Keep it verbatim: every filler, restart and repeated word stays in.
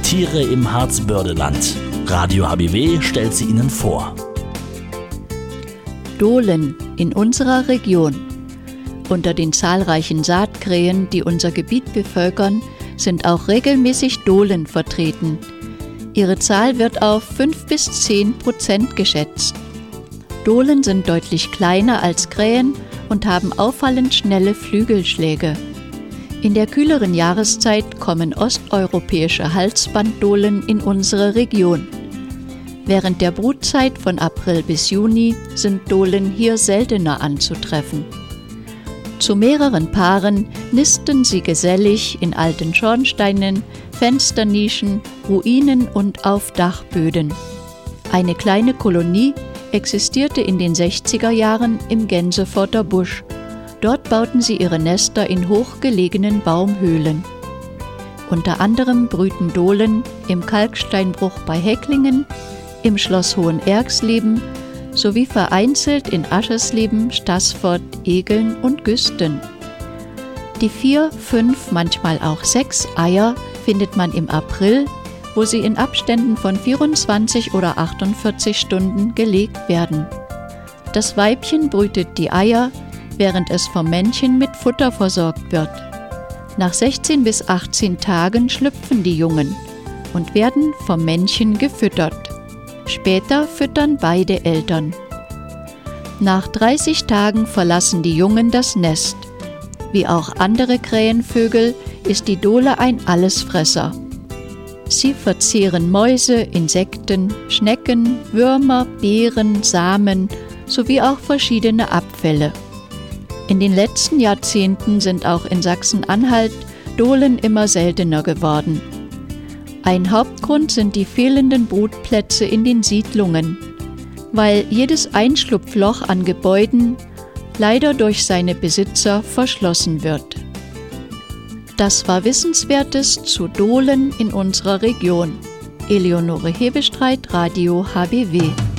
Tiere im Harzbördeland. Radio H B W stellt sie Ihnen vor. Dohlen in unserer Region. Unter den zahlreichen Saatkrähen, die unser Gebiet bevölkern, sind auch regelmäßig Dohlen vertreten. Ihre Zahl wird auf fünf bis zehn Prozent geschätzt. Dohlen sind deutlich kleiner als Krähen und haben auffallend schnelle Flügelschläge. In der kühleren Jahreszeit kommen osteuropäische Halsbanddohlen in unsere Region. Während der Brutzeit von April bis Juni sind Dohlen hier seltener anzutreffen. Zu mehreren Paaren nisten sie gesellig in alten Schornsteinen, Fensternischen, Ruinen und auf Dachböden. Eine kleine Kolonie existierte in den sechziger Jahren im Gänseforter Busch. Dort bauten sie ihre Nester in hochgelegenen Baumhöhlen. Unter anderem brüten Dohlen im Kalksteinbruch bei Hecklingen, im Schloss Hohenergsleben sowie vereinzelt in Aschersleben, Staßfurt, Egeln und Güsten. Die vier, fünf, manchmal auch sechs Eier findet man im April, wo sie in Abständen von vierundzwanzig oder achtundvierzig Stunden gelegt werden. Das Weibchen brütet die Eier, während es vom Männchen mit Futter versorgt wird. Nach sechzehn bis achtzehn Tagen schlüpfen die Jungen und werden vom Männchen gefüttert. Später füttern beide Eltern. Nach dreißig Tagen verlassen die Jungen das Nest. Wie auch andere Krähenvögel ist die Dohle ein Allesfresser. Sie verzehren Mäuse, Insekten, Schnecken, Würmer, Beeren, Samen sowie auch verschiedene Abfälle. In den letzten Jahrzehnten sind auch in Sachsen-Anhalt Dohlen immer seltener geworden. Ein Hauptgrund sind die fehlenden Brutplätze in den Siedlungen, weil jedes Einschlupfloch an Gebäuden leider durch seine Besitzer verschlossen wird. Das war Wissenswertes zu Dohlen in unserer Region. Eleonore Hebestreit, Radio H B W.